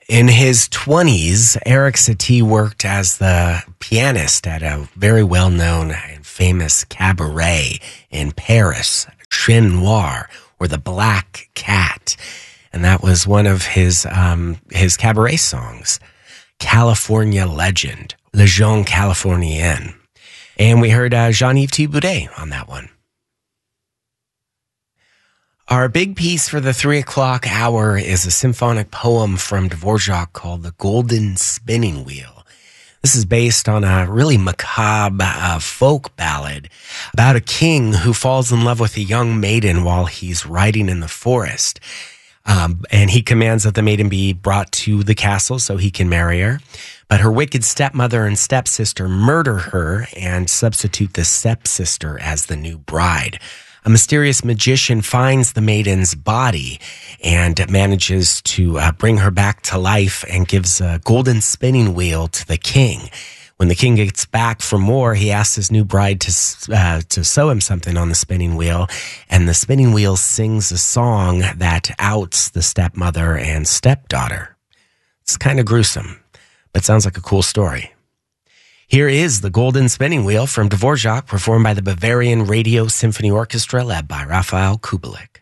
In his 20s, Eric Satie worked as the pianist at a very well-known and famous cabaret in Paris, Chin Noir, or the Black Cat. And that was one of his cabaret songs, California Legend, Le Jeune Californien. And we heard Jean-Yves Thibaudet on that one. Our big piece for the 3 o'clock hour is a symphonic poem from Dvorak called The Golden Spinning Wheel. This is based on a really macabre folk ballad about a king who falls in love with a young maiden while he's riding in the forest. And he commands that the maiden be brought to the castle so he can marry her. But her wicked stepmother and stepsister murder her and substitute the stepsister as the new bride. A mysterious magician finds the maiden's body and manages to bring her back to life and gives a golden spinning wheel to the king. When the king gets back for more, he asks his new bride to sew him something on the spinning wheel, and the spinning wheel sings a song that outs the stepmother and stepdaughter. It's kind of gruesome, but sounds like a cool story. Here is The Golden Spinning Wheel from Dvorak, performed by the Bavarian Radio Symphony Orchestra, led by Raphael Kubelik.